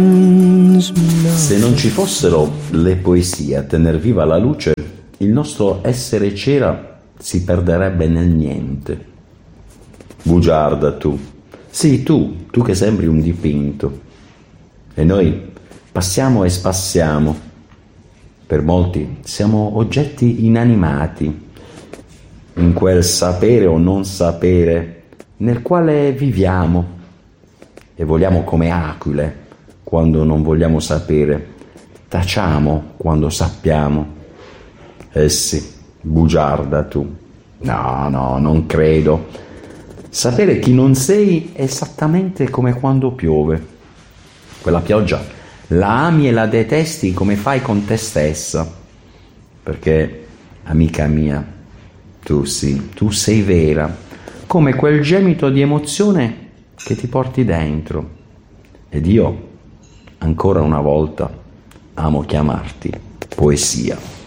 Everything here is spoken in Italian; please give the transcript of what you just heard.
Se non ci fossero le poesie a tener viva la luce, il nostro essere cera si perderebbe nel niente. Bugiarda tu, sì tu che sembri un dipinto, e noi passiamo e spassiamo. Per molti siamo oggetti inanimati, in quel sapere o non sapere nel quale viviamo, e voliamo come aquile quando non vogliamo sapere, tacciamo quando sappiamo. Eh sì, bugiarda tu. No, non credo. Sapere chi non sei è esattamente come quando piove. Quella pioggia la ami e la detesti come fai con te stessa, perché, amica mia, tu sei vera, come quel gemito di emozione che ti porti dentro. Ed io, ancora una volta, amo chiamarti poesia.